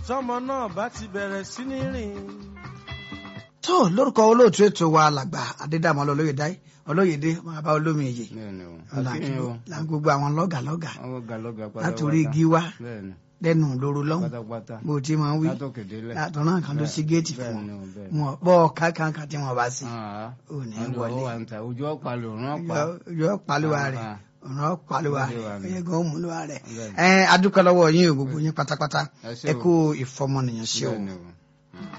tọmọ náà bá ti bẹ̀rẹ̀ sí ní rìn. tó lórúkọ olóòtú ètò wa làgbà adédàmọ́ olóyèdè máa bá olómi èyè là ń gbogbo àwọn lọ́gàlọ́gà látòrí igi wá lẹ́nu lóru lọ́hùn bó ti máa ń wí látọ̀nà kan tó sí géètì fún wọn bọ́ káàkiri tí wọ́n bá sí ò ní wọlé ojú ọ̀pálùwà rẹ̀ ọ̀nà ọ̀pálùwà rẹ̀ ẹ̀gàn òmùlùwà rẹ̀ adúpẹ́ lọ́wọ́ yín gbogbo yín pátápátá ẹ kú ìfọmọnìyàn ṣe o.